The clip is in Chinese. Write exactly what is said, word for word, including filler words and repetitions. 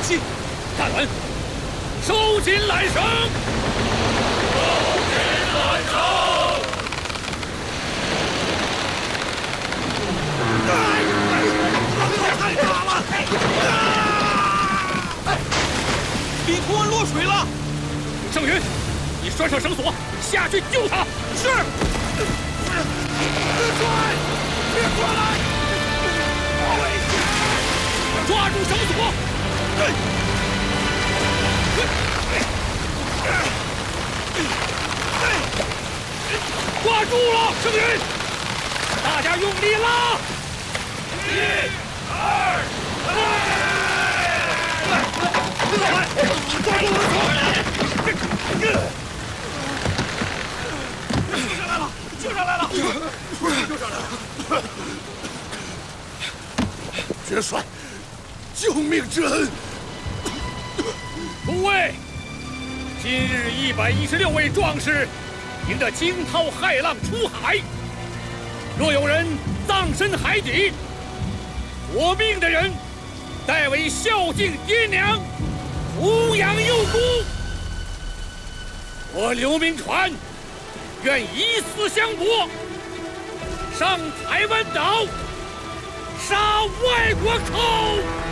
击！ 站稳，收紧缆绳。 收紧缆绳。 太大了！李图恩落水了。 盛云，你拴上绳索，下去救他。 是。别拽！别过来！好危险！ 抓住绳索！抓住了，盛云！大家用力拉！ 一、二、 抓住绳索！救上来了！救上来了！救上来了！ 元帅，救命之恩！ 诸位，今日一百一十六位壮士迎着惊涛骇浪出海，若有人葬身海底，我命的人代为孝敬爹娘，抚养幼孤。我刘铭传愿以死相搏，上台湾岛杀外国寇。